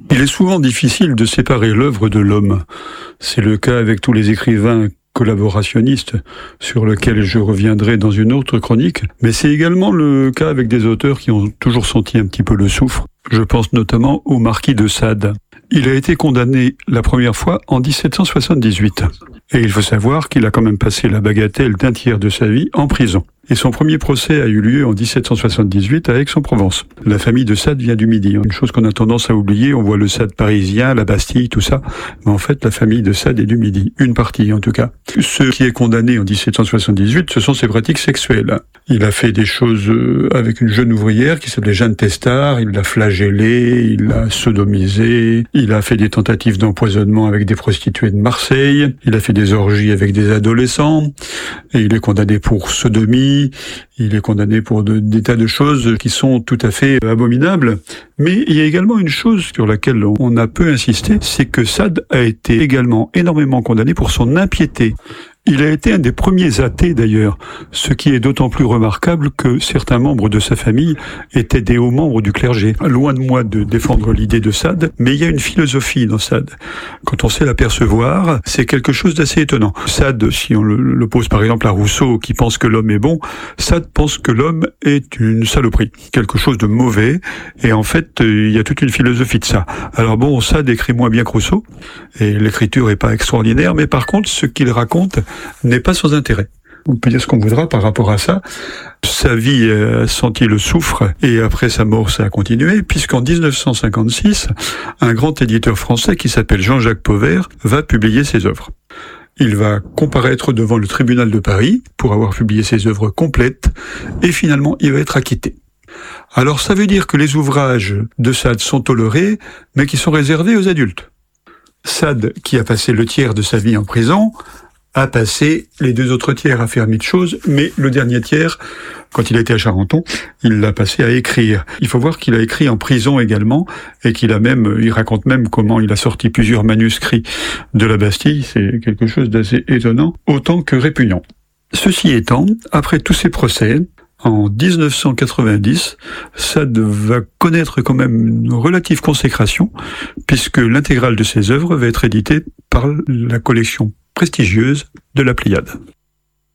Il est souvent difficile de séparer l'œuvre de l'homme. C'est le cas avec tous les écrivains collaborationnistes sur lesquels je reviendrai dans une autre chronique, mais c'est également le cas avec des auteurs qui ont toujours senti un petit peu le soufre. Je pense notamment au marquis de Sade. Il a été condamné la première fois en 1778. Et il faut savoir qu'il a quand même passé la bagatelle d'un tiers de sa vie en prison. Et son premier procès a eu lieu en 1778 à Aix-en-Provence. La famille de Sade vient du Midi. Une chose qu'on a tendance à oublier, on voit le Sade parisien, la Bastille, tout ça. Mais en fait, la famille de Sade est du Midi. Une partie, en tout cas. Ce qui est condamné en 1778, ce sont ses pratiques sexuelles. Il a fait des choses avec une jeune ouvrière qui s'appelait Jeanne Testard. Il l'a flagellée, il l'a sodomisée. Il a fait des tentatives d'empoisonnement avec des prostituées de Marseille. Il a fait des orgies avec des adolescents. Et il est condamné pour sodomie. Il est condamné pour des tas de choses qui sont tout à fait abominables. Mais il y a également une chose sur laquelle on a peu insisté, c'est que Sade a été également énormément condamné pour son impiété. Il a été un des premiers athées d'ailleurs, ce qui est d'autant plus remarquable que certains membres de sa famille étaient des hauts membres du clergé. Loin de moi de défendre l'idée de Sade, mais il y a une philosophie dans Sade. Quand on sait l'apercevoir, c'est quelque chose d'assez étonnant. Sade, si on l'oppose par exemple à Rousseau qui pense que l'homme est bon, Sade pense que l'homme est une saloperie, quelque chose de mauvais, et en fait il y a toute une philosophie de ça. Alors bon, Sade écrit moins bien que Rousseau, et l'écriture est pas extraordinaire, mais par contre ce qu'il raconte n'est pas sans intérêt. On peut dire ce qu'on voudra par rapport à ça. Sa vie a senti le soufre et après sa mort, ça a continué, puisqu'en 1956, un grand éditeur français qui s'appelle Jean-Jacques Pauvert va publier ses œuvres. Il va comparaître devant le tribunal de Paris pour avoir publié ses œuvres complètes et finalement, il va être acquitté. Alors ça veut dire que les ouvrages de Sade sont tolérés, mais qui sont réservés aux adultes. Sade, qui a passé le tiers de sa vie en prison, a passé les 2 autres tiers à faire mille choses, mais le dernier tiers, quand il était à Charenton, il l'a passé à écrire. Il faut voir qu'il a écrit en prison également, et il raconte même comment il a sorti plusieurs manuscrits de la Bastille. C'est quelque chose d'assez étonnant, autant que répugnant. Ceci étant, après tous ces procès, en 1990, Sade va connaître quand même une relative consécration, puisque l'intégrale de ses œuvres va être éditée par la collection prestigieuse de la Pléiade.